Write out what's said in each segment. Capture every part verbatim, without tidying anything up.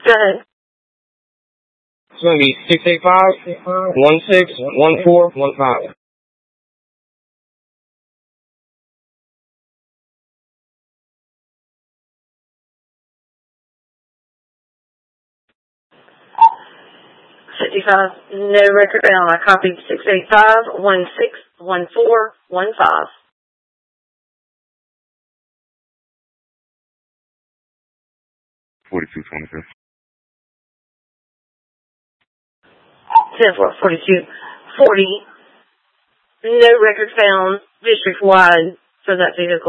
Go ahead. It's going to be six eight five, one six, one four, one five. fifty-five, no record found. I copied six eight five, one six, one four, one five. forty-two twenty-two. ten four, forty-two, forty, no record found district-wide for that vehicle.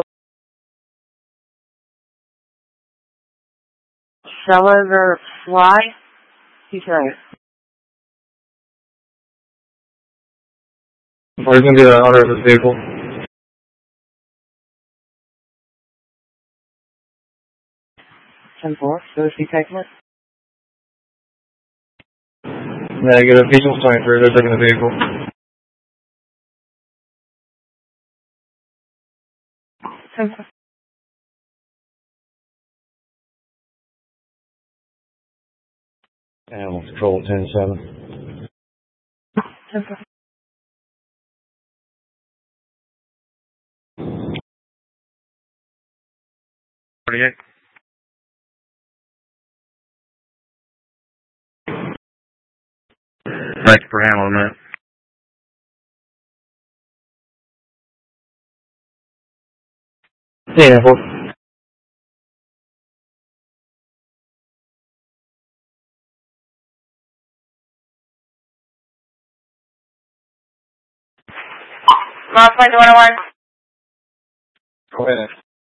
However, why? He's right. Where's going to be the owner of this vehicle? ten four, so is he taking it? Yeah, get a visual twenty-three, they're taking the vehicle. ten four. Animal control ten seven. ten four. forty-eight. Thanks for handling that. Yeah, well, Mile twenty one oh one. go ahead.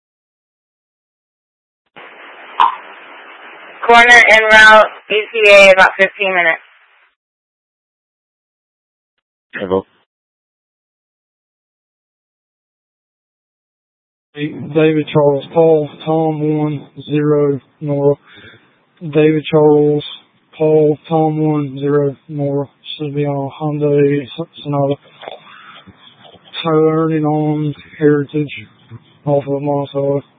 Corner en route, E T A, about fifteen minutes. Hello. David Charles Paul, Tom one zero Nora. David Charles Paul, Tom one zero Nora. Should be on Hyundai Sonata. Turning on Heritage off of Monticello.